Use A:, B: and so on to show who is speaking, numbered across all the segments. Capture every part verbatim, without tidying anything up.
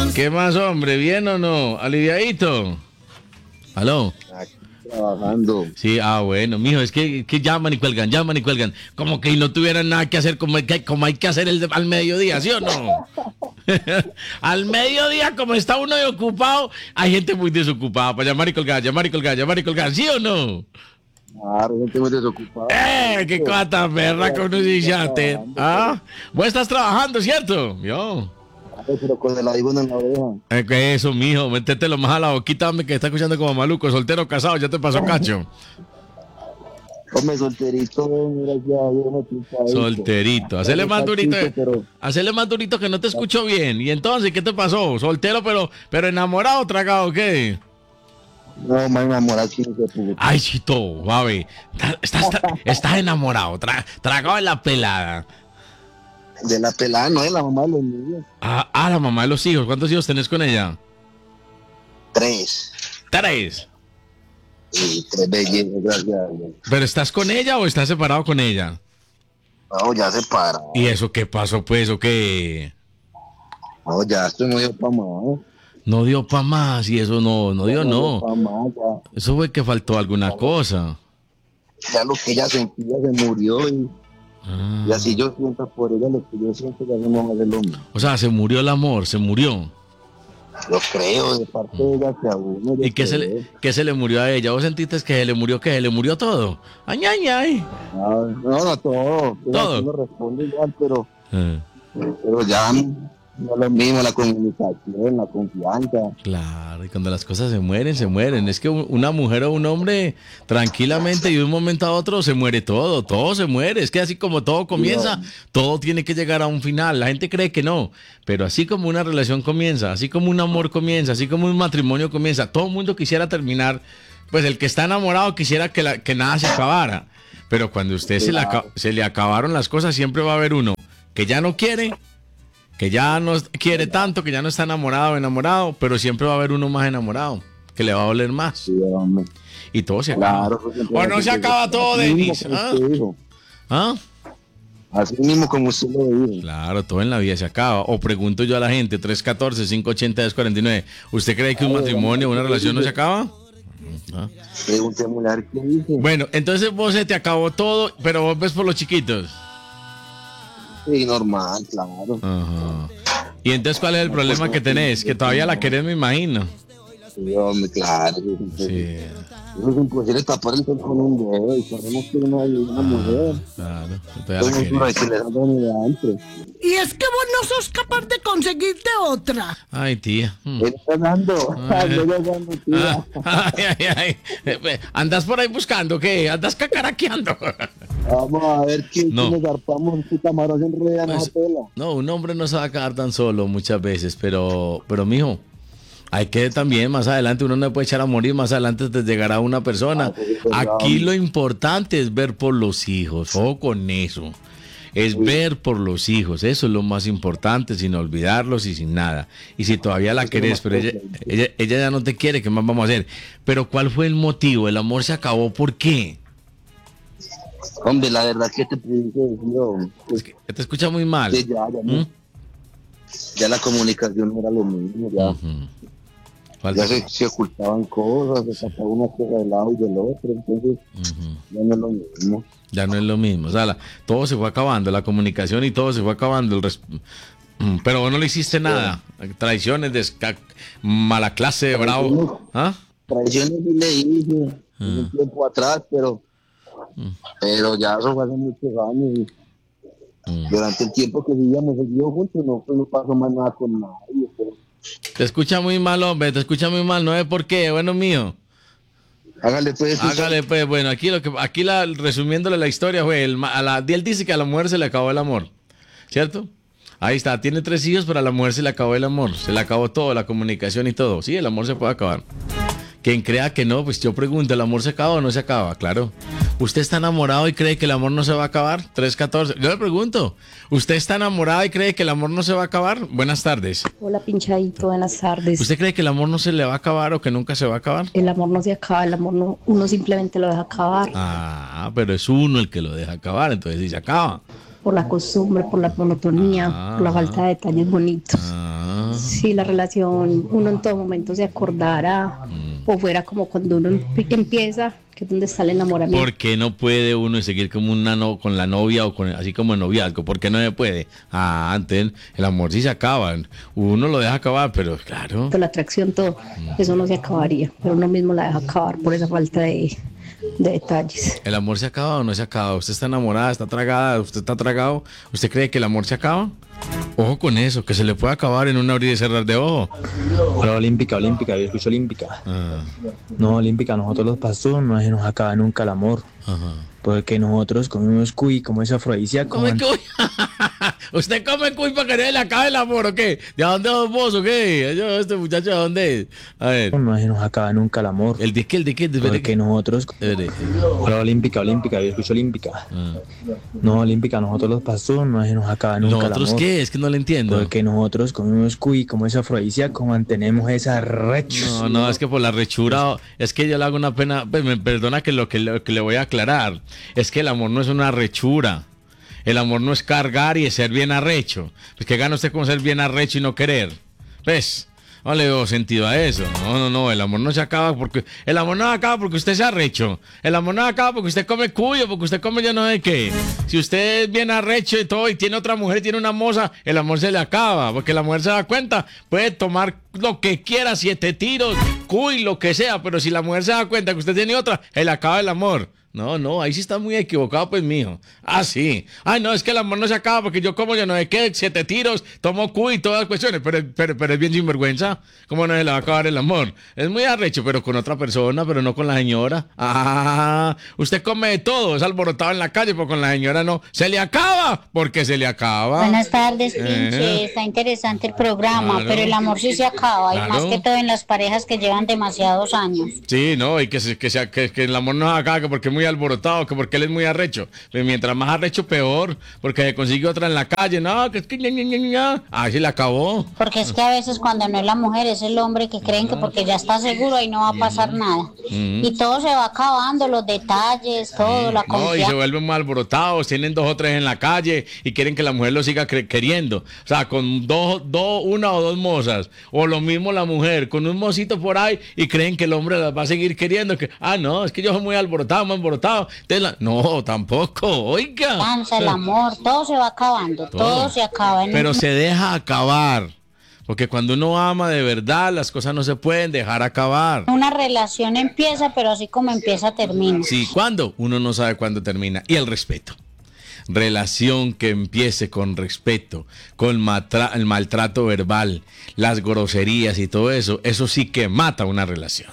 A: ¿Qué más, hombre? ¿Bien o no? ¿Aliviadito? ¿Aló?
B: Aquí trabajando.
A: Sí, ah, bueno, mijo, es que, que llaman y cuelgan, llaman y cuelgan. Como que no tuvieran nada que hacer, como, que, como hay que hacer el de- al mediodía, ¿sí o no? Al mediodía, como está uno de ocupado, hay gente muy desocupada para llamar y colgar, llamar y colgar, llamar y colgar, ¿sí o no?
B: Claro, gente muy desocupada.
A: ¡Eh! ¡Qué cosa tan perra con uno dice antes! ¿Ah? Vos estás trabajando, ¿cierto? Yo.
B: Pero con el audífono en la oreja.
A: Eh, que eso, mijo, métetelo más a la boquita, hombre, que está escuchando como maluco, soltero, casado, ya te pasó cacho.
B: Hombre, solterito, gracias a Dios, me pica esto.
A: Solterito, hacele más durito,
B: Cachito, pero-
A: hacele más durito que no te escucho bien. ¿Y entonces qué te pasó? Soltero, pero, pero enamorado, tragado, ¿qué?
B: No, más enamorado que no se pudo.
A: Ay, chito, babe, estás, estás enamorado, tra- tragado en la pelada.
B: De la pelada, no, de la mamá de los niños.
A: Ah, ah, la mamá de los hijos, ¿cuántos hijos tenés con ella?
B: Tres.
A: Tres.
B: Sí, tres bellezas, gracias a Dios.
A: ¿Pero estás con ella o estás separado con ella?
B: No, ya se para.
A: ¿Y eso qué pasó, pues, o qué?
B: No, ya estoy muy para más.
A: No dio pa' más y eso no, no dio, no.
B: Pa' más, ya.
A: Eso fue que faltó alguna cosa.
B: Ya lo que ella sentía se murió y,
A: Ah.
B: y así yo siento por ella lo que yo siento ya no me hace lo mismo.
A: O sea, se murió el amor, se murió.
B: Yo creo de parte de ella que a uno. yo
A: ¿Y qué se,
B: creo.
A: le, qué se le murió a ella? ¿Vos sentiste que se le murió qué? ¿Se le murió todo? ¡Ay, ay, ay!
B: No, no, no, todo.
A: Todo.
B: Uno responde igual, pero,
A: Ah,
B: pero ya no es lo mismo la comunicación, la confianza.
A: claro, y cuando las cosas se mueren, se mueren. Es que un- una mujer o un hombre tranquilamente y de un momento a otro se muere todo, todo se muere. Es que así como todo comienza, todo tiene que llegar a un final. La gente cree que no, pero así como una relación comienza, así como un amor comienza, así como un matrimonio comienza, todo el mundo quisiera terminar, pues el que está enamorado quisiera que, la, que nada se acabara. Pero cuando a usted se le, aca- se le acabaron las cosas, siempre va a haber uno que ya no quiere, que ya no quiere tanto, que ya no está enamorado o enamorado, pero siempre va a haber uno más enamorado, que le va a doler más.
B: Sí, hombre.
A: Y todo se acaba.
B: Claro, porque
A: O no se acaba todo,
B: así mismo
A: Denis.
B: como
A: ¿Ah?
B: usted dijo.
A: ¿Ah?
B: Así mismo como usted lo dijo.
A: Claro, todo en la vida se acaba. O pregunto yo a la gente, tres uno cuatro, cinco ocho cero, dos cuatro nueve, ¿usted cree que un matrimonio, una relación no se acaba? ¿Ah?
B: Pregúnteme a ver qué dice.
A: Bueno, entonces vos se te acabó todo, pero vos ves por los chiquitos.
B: Sí, normal, claro.
A: Ajá. Y entonces, ¿cuál es el problema que tenés? Que todavía la querés, me imagino.
B: Sí, hombre, claro.
A: Sí,
B: Eso es imposible tapar el sol con un dedo y sabemos que una, una mujer.
A: claro. Todavía la
B: Entonces,
A: querés.
B: no hay que le dan de antes.
C: Y es que vos no sos capaz de conseguirte otra.
A: Ay, tía. Mm.
B: Él está dando.
A: Ay.
B: Yo le dando, tía.
A: Ah, ay, ay, ay. Eh, ¿Andas por ahí buscando qué? ¿Andas cacaraqueando?
B: Vamos a ver quién
A: No.
B: nos garpamos. Este camarón se enreda en
A: Pues,
B: esa tela.
A: no, un hombre no se va a quedar tan solo muchas veces, pero, pero mijo, hay que también más adelante, uno no puede echar a morir, más adelante te llegará una persona.
B: Ah, sí, pues,
A: Aquí
B: ya.
A: lo importante es ver por los hijos, ojo con eso. Es ver por los hijos, eso es lo más importante, sin olvidarlos y sin nada. Y si todavía la
B: Eso es lo
A: querés,
B: más
A: pero ella,
B: importante.
A: ella, ella ya no te quiere, ¿qué más vamos a hacer? Pero ¿cuál fue el motivo? ¿El amor se acabó por qué?
B: Hombre, la verdad que te pudiese decir, hombre,
A: Es que te escucha muy mal.
B: que ya, ya, no-
A: ¿Mm?
B: ya la comunicación no era lo mismo. Ya,
A: Ujú. Falta-
B: ya se, se ocultaban cosas, se tapaba una cosa del lado y del otro. Entonces,
A: Ujú.
B: ya no es lo mismo.
A: Ya no es lo mismo, o sea, la- todo se fue acabando, la comunicación y todo se fue acabando. El res- Mm, pero vos no le hiciste nada. Traiciones, desca- mala clase, bravo. ¿Ah?
B: Traiciones sí le hice
A: Ah.
B: un tiempo atrás, pero,
A: Mm.
B: pero ya eso fue hace muchos años. Y
A: Mm.
B: durante el tiempo que vivíamos seguidos juntos, no, pues no pasó más nada con nadie. Pero
A: Te escucha muy mal, hombre, te escucha muy mal, no sé por qué, bueno mío.
B: hágale pues.
A: Hágale pues, bueno, aquí lo que aquí la resumiéndole la historia fue el, ma- a la, él dice que a la mujer se le acabó el amor, ¿cierto? Ahí está, tiene tres hijos, pero a la mujer se le acabó el amor, se le acabó todo, la comunicación y todo. Sí, el amor se puede acabar. Quien crea que no, pues yo pregunto, ¿el amor se acaba o no se acaba? Claro. ¿Usted está enamorado y cree que el amor no se va a acabar? tres catorce. Yo le pregunto, ¿usted está enamorado y cree que el amor no se va a acabar? Buenas tardes.
D: Hola pinchadito, buenas tardes.
A: ¿Usted cree que el amor no se le va a acabar o que nunca se va a acabar?
D: El amor no se acaba, el amor no, uno simplemente lo deja acabar.
A: Ah, pero es uno el que lo deja acabar, entonces sí se acaba.
D: Por la costumbre, por la monotonía,
A: Ah.
D: por la falta de detalles bonitos.
A: Ah,
D: Sí. si la relación uno en todo momento se acordara o fuera como cuando uno emp- empieza, que es donde está el enamoramiento.
A: ¿Por qué no puede uno seguir como una no, con la novia o con así como en noviazgo? ¿Por qué no se puede? Ah, antes el amor sí se acaba. Uno lo deja acabar, pero claro.
D: La atracción, todo, eso no se acabaría, pero uno mismo la deja acabar por esa falta de, de detalles.
A: ¿El amor se acaba o no se acaba? ¿Usted está enamorada, está tragada, usted está tragado? ¿Usted cree que el amor se acaba? Ojo con eso, que se le puede acabar en un abrir y cerrar de ojo.
E: Hola, Olímpica, Olímpica, yo escucho Olímpica.
A: Ah,
E: No, Olímpica, nosotros los pastores no se nos acaba nunca el amor.
A: ajá.
E: Porque nosotros comemos cuy, como ese afrodisíaco.
A: ¿Come
E: man.
A: cuy? ¿Usted come cuy para que no se le acabe el amor o qué? ¿De dónde es vos o qué? Yo, este muchacho, ¿de dónde es? A ver,
E: No se nos acaba nunca el amor.
A: ¿el de qué? ¿El de qué? Espere,
E: Porque nosotros...
A: espere.
E: Hola, Olímpica, Olímpica, yo escucho Olímpica.
A: Ah.
E: No, Olímpica, nosotros los pastores no se nos acaba nunca el
A: ¿Nosotros
E: amor.
A: qué? Es que no le entiendo.
E: Porque nosotros comemos cuy, como ese afrodisíaco, mantenemos esa recha.
A: No, no, es que por la rechura, es que yo le hago una pena, pues me perdona que lo que, lo que le voy a aclarar, es que el amor no es una rechura, el amor no es cargar y es ser bien arrecho, pues que gana usted con ser bien arrecho y no querer, pues, no le veo sentido a eso, no, no, no, el amor no se acaba porque, el amor no se acaba porque usted se arrecho, el amor no se acaba porque usted come cuyo, porque usted come ya no sé qué, si usted es bien arrecho y todo y tiene otra mujer y tiene una moza, el amor se le acaba, porque la mujer se da cuenta, puede tomar lo que quiera, siete tiros, cuy, lo que sea, pero si la mujer se da cuenta que usted tiene otra, se le acaba el amor. No, no, ahí sí está muy equivocado, pues, mijo. Ah, sí. Ay, no, es que el amor no se acaba porque yo como ya no sé qué, siete tiros, tomo cuy y todas las cuestiones, pero, pero, pero es bien sinvergüenza. ¿Cómo no se le va a acabar el amor? Es muy arrecho, pero con otra persona, pero no con la señora. Ah, usted come de todo, es alborotado en la calle, pero con la señora no. Se le acaba, porque se le acaba.
F: Buenas tardes,
A: Eh.
F: Pinche. Está interesante el programa,
A: Claro.
F: pero el amor sí se acaba,
A: Claro.
F: y más que todo en las parejas que llevan demasiados años.
A: Sí, no, y que, se- que, sea, que, que el amor no se acaba, que porque es muy alborotado, que porque él es muy arrecho. Pero mientras más arrecho, peor, porque se consigue otra en la calle. No, que es que ña, ña, ña, ña. Ah, se le acabó.
F: Porque es que a veces cuando no es la mujer, es el hombre que creen que porque ya está seguro ahí no va a pasar nada. Y todo se va acabando, los detalles, todo, la
A: No, y se
F: confianza.
A: vuelven muy alborotados, tienen dos o tres en la calle y quieren que la mujer lo siga cre- queriendo. O sea, con dos, dos, una o dos mozas. O lo mismo la mujer, con un mocito por ahí y creen que el hombre las va a seguir queriendo. Que, ah, no, es que yo soy muy alborotado, muy alborotado. Entonces la- no, tampoco, oiga.
F: El amor, todo se va acabando, todo, se acaba. En
A: Pero
F: un-
A: se deja acabar. Porque cuando uno ama de verdad, las cosas no se pueden dejar acabar.
F: Una relación empieza, pero así como empieza, termina.
A: Sí, ¿cuándo? Uno no sabe cuándo termina. Y el respeto. Relación que empiece con respeto, con matra- el maltrato verbal, las groserías y todo eso, eso sí que mata una relación.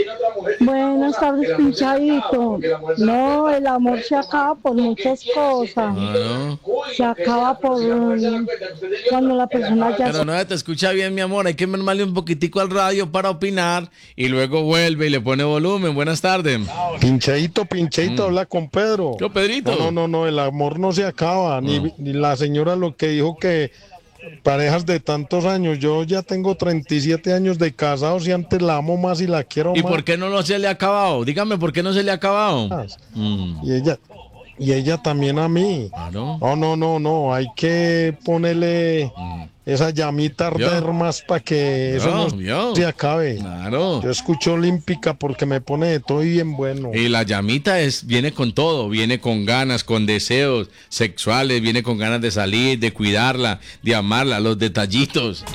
C: Buenas tardes, pinchadito. No, el amor se acaba por muchas cosas.
A: Claro.
C: Se acaba por um, cuando la persona ya
A: Pero no se te escucha bien, mi amor. Hay que mermarle un poquitico al radio para opinar y luego vuelve y le pone volumen. Buenas tardes.
G: Pincheito, pincheito, habla con Pedro.
A: Yo, Pedrito.
G: No, no, no, no, el amor no se acaba. Ni, ni la señora lo que dijo que parejas de tantos años. Yo ya tengo treinta y siete años de casados y antes la amo más y la quiero
A: ¿Y
G: más.
A: por qué no lo se le ha acabado? Dígame, ¿por qué no se le ha acabado? Mm,
G: Y ella, y ella también a mí.
A: claro.
G: No, no, no, no, hay que ponerle esa llamita a arder
A: ¿Vio?
G: más para que eso
A: ¿Vio?
G: no
A: ¿Vio?
G: se acabe.
A: Claro.
G: Yo escucho Olímpica porque me pone de todo y bien bueno.
A: Y la llamita es, viene con todo, viene con ganas, con deseos sexuales, viene con ganas de salir, de cuidarla, de amarla, los detallitos.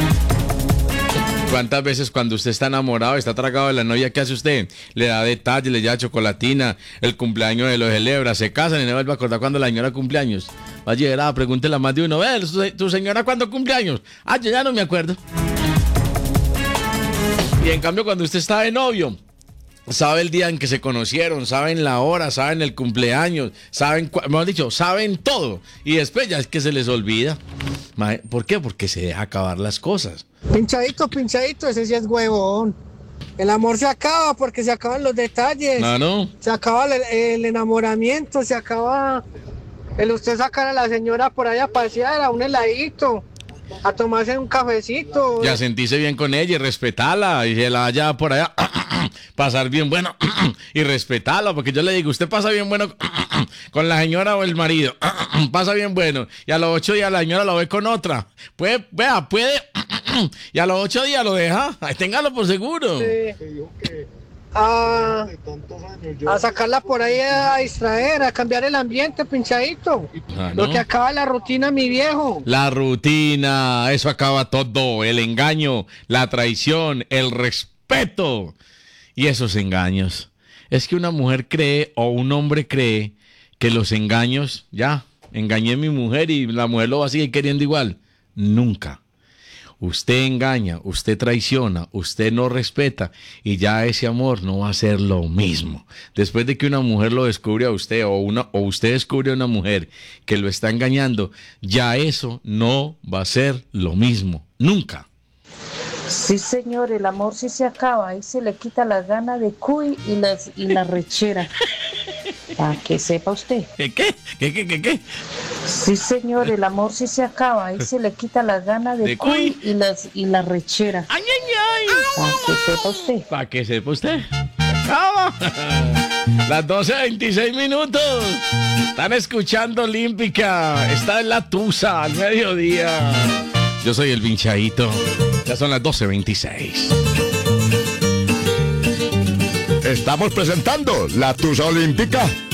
A: ¿Cuántas veces cuando usted está enamorado, está tragado de la novia, qué hace usted? Le da detalles, le lleva chocolatina, el cumpleaños de lo celebra, se casan y no vuelve a acordar cuando la señora cumpleaños. Va a llegar, ah, pregúntele a más de uno, ve, ¿tu, tu señora cuándo cumpleaños? Ah, yo ya no me acuerdo. Y en cambio cuando usted está de novio, sabe el día en que se conocieron, saben la hora, saben el cumpleaños, saben, cua- mejor dicho, saben todo. Y después ya es que se les olvida. Ma- ¿Por qué? Porque se deja acabar las cosas.
H: Pinchadito, pinchadito, ese sí es huevón. El amor se acaba porque se acaban los detalles.
A: No, no.
H: Se acaba el, el enamoramiento, se acaba el usted sacar a la señora por allá a pasear, a un heladito, a tomarse un cafecito.
A: Ya sentirse bien con ella y respetarla y se la vaya por allá pasar bien bueno y respetarlo, porque yo le digo, usted pasa bien bueno con la señora o el marido, pasa bien bueno, y a los ocho días la señora lo ve con otra, puede, vea, puede, y a los ocho días lo deja, ahí téngalo por seguro.
H: Sí. A, a sacarla por ahí a distraer, a cambiar el ambiente, pinchadito.
A: Ah, ¿no?
H: Lo que acaba la rutina, mi viejo.
A: La rutina, eso acaba todo, el engaño, la traición, el respeto y esos engaños. Es que una mujer cree o un hombre cree que los engaños, ya, engañé a mi mujer y la mujer lo va a seguir queriendo igual. Nunca. Usted engaña, usted traiciona, usted no respeta y ya ese amor no va a ser lo mismo. Después de que una mujer lo descubre a usted o, una, o usted descubre a una mujer que lo está engañando, ya eso no va a ser lo mismo. Nunca.
I: Sí, señor, el amor sí se acaba, ahí se le quita la gana de cuy y, las, y la rechera. Para que sepa usted.
A: ¿Qué, qué? ¿Qué, qué, qué, qué?
I: Sí, señor, el amor sí se acaba, ahí se le quita la gana de,
A: ¿De
I: cuy
A: cuy?
I: y, las, y la rechera.
A: ¡Ay, ay, ay!
I: Para que sepa usted.
A: Para que sepa usted. ¡Acaba! Las doce veintiséis minutos. Están escuchando Olímpica. Está en la Tusa al mediodía. Yo soy el Pinchadito. Ya son las doce veintiséis.
J: Estamos presentando la Tusa Olímpica.